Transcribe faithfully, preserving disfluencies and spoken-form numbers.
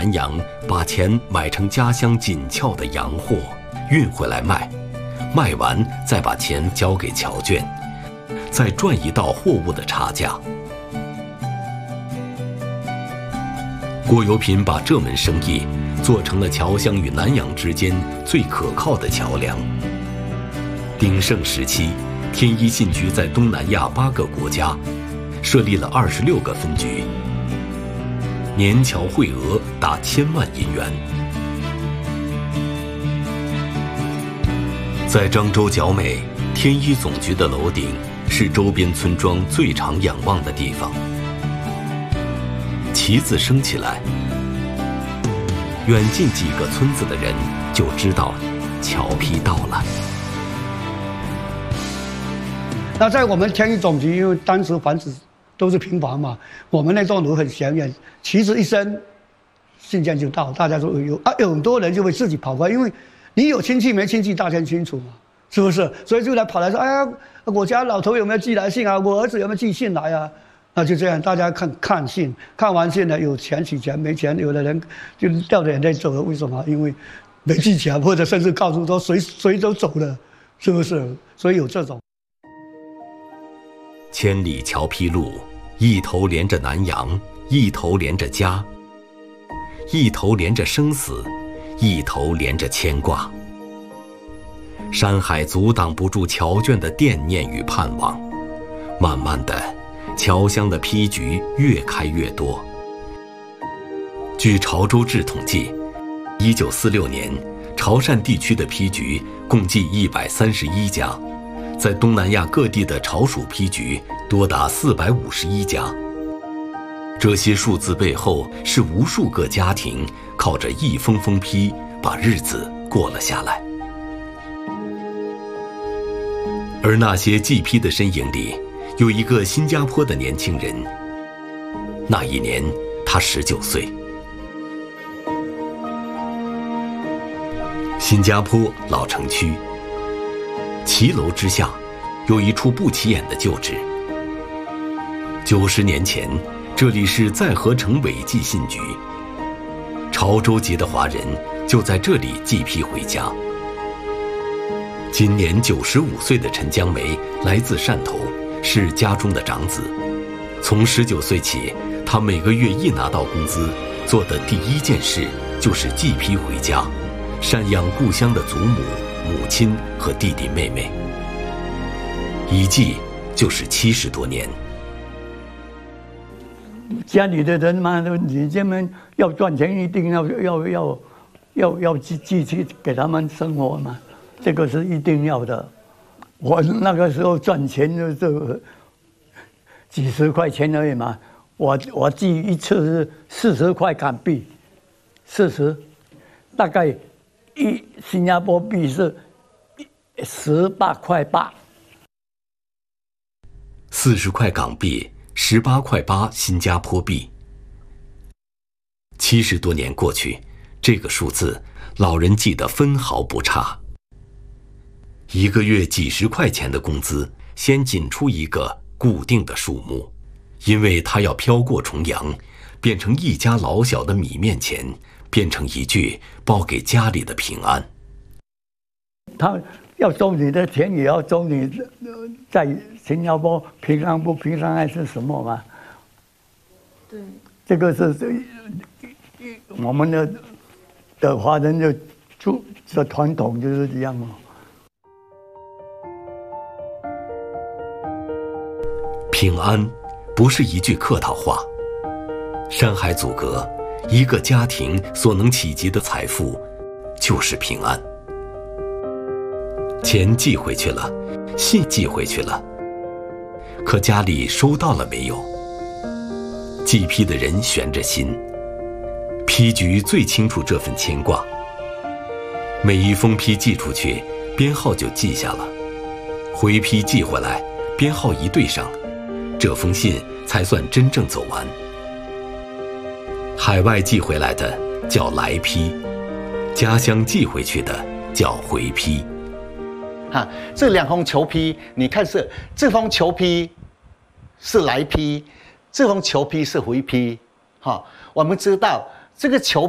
南洋，把钱买成家乡紧俏的洋货，运回来卖，卖完再把钱交给侨眷，再赚一道货物的差价。郭由品把这门生意做成了侨乡与南洋之间最可靠的桥梁。鼎盛时期，天一信局在东南亚八个国家设立了二十六个分局，年侨汇额达千万银元。在漳州角美，天一总局的楼顶是周边村庄最常仰望的地方。旗子升起来，远近几个村子的人就知道侨批到了。 那在我们天一总局，因为当时房子都是平房嘛，我们那栋楼很显眼，旗子一升，信件就到，大家都有啊，有很多人就会自己跑过来，因为你有亲戚没亲戚，大家清楚嘛，是不是？所以就来跑来说，哎呀，我家老头有没有寄来信啊？我儿子有没有寄信来啊？那就这样，大家看看信，看完信呢，有钱取钱，没钱，有的人就掉着眼泪走了。为什么？因为没寄钱，或者甚至告诉说谁谁都走了，是不是？所以有这种。 千里侨批路，一头连着南洋，一头连着家，一头连着生死，一头连着牵挂。山海阻挡不住侨眷的惦念与盼望，慢慢的，侨乡的批局越开越多。据潮州志统计，一九四六年，潮汕地区的批局共计一百三十一家，在东南亚各地的潮属批局多达四百五十一家。这些数字背后是无数个家庭靠着一封封批把日子过了下来。而那些寄批的身影里，有一个新加坡的年轻人。那一年，他十九岁。新加坡老城区，骑楼之下，有一处不起眼的旧址。九十年前，这里是在河城伪寄信局，潮州籍的华人就在这里寄批回家。今年九十五岁的陈江梅来自汕头，是家中的长子。从十九岁起，他每个月一拿到工资，做的第一件事就是寄批回家，赡养故乡的祖母、母亲和弟弟妹妹。一寄就是七十多年。 家里的人嘛，你这么要赚钱，一定要要要要要寄寄去给他们生活嘛，这个是一定要的。我那个时候赚钱就几十块钱而已嘛，我我寄一次是四十块港币，四十，大概一新加坡币是十八块八， 四十块港币。十八块八新加坡币。七十多年过去，这个数字老人记得分毫不差。一个月几十块钱的工资，先仅出一个固定的数目，因为他要飘过重洋，变成一家老小的米面钱，变成一句报给家里的平安。 他要收你的钱，也要收你在新加坡平安不平安还是什么嘛？对，这个是我们的的华人的出的传统就是这样嘛。 平安不是一句客套话，山海阻隔，一个家庭所能企及的财富就是平安。钱寄回去了，信寄回去了，可家里收到了没有？寄批的人悬着心，批局最清楚这份牵挂。每一封批寄出去，编号就记下了，回批寄回来，编号一对上，这封信才算真正走完。海外寄回来的叫来批，家乡寄回去的叫回批。 哈，这两封侨批，你看是这封侨批是来批，这封侨批是回批。哈，我们知道这个侨